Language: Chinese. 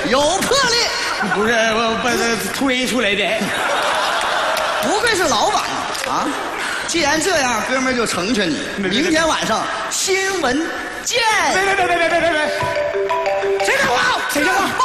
有魄力。 不是我推出来的。 不愧是老板啊！既然这样，哥们儿就成全你。明天晚上新闻见。 别！谁讲话？谁讲话？